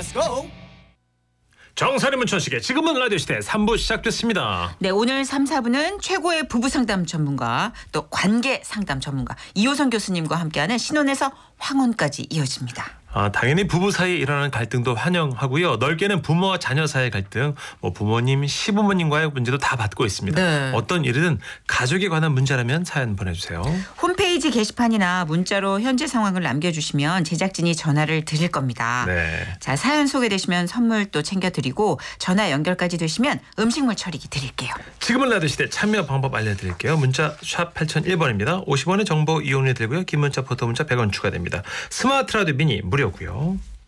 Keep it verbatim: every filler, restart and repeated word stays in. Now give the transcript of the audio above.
Let's go. 정선의 문천식의 지금은 라디오 시대 삼 부 시작됐습니다. 네, 오늘 삼, 사 부는 최고의 부부 상담 전문가 또 관계 상담 전문가 이호선 교수님과 함께하는 신혼에서 황혼까지 이어집니다. 아, 당연히 부부 사이에 일어나는 갈등도 환영하고요. 넓게는 부모와 자녀 사이의 갈등, 뭐 부모님, 시부모님과의 문제도 다 받고 있습니다. 네. 어떤 일이든 가족에 관한 문제라면 사연 보내주세요. 홈페이지 게시판이나 문자로 현재 상황을 남겨주시면 제작진이 전화를 드릴 겁니다. 네. 자, 사연 소개되시면 선물 또 챙겨드리고 전화 연결까지 되시면 음식물 처리기 드릴게요. 지금은 라디오 시대 참여 방법 알려드릴게요. 문자 샵 팔공공일 번입니다. 오십 원의 정보 이용료 들고요. 긴 문자, 포토 문자 백 원 추가됩니다. 스마트 라디오 미니 무료고요.